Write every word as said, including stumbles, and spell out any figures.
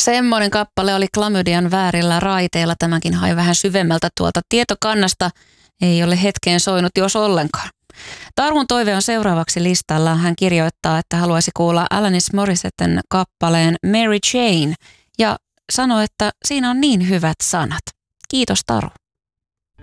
Semmoinen kappale oli Klamydian väärillä raiteilla. Tämäkin hai vähän syvemmältä tuolta tietokannasta. Ei ole hetkeen soinut, jos ollenkaan. Tarun toive on seuraavaksi listalla. Hän kirjoittaa, että haluaisi kuulla Alanis Morissetten kappaleen Mary Jane ja sanoi, että siinä on niin hyvät sanat. Kiitos Taru.